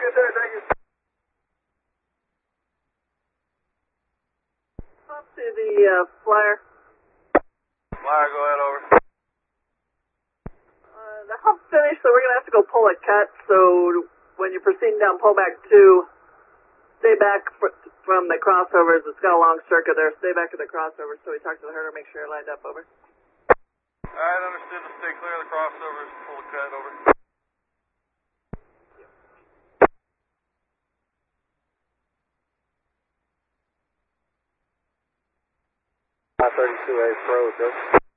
sir. Thank you. Up to the flyer. Flyer, go ahead, over. The hump's finished, so we're going to have to go pull a cut. So when you're proceeding down pullback 2, stay back from the crossovers. It's got a long circuit there. Stay back at the crossovers. So we talk to the herder, make sure you're lined up, over. Alright, understood. To stay clear of the crossovers, pull a cut, over. 532A Pro, go.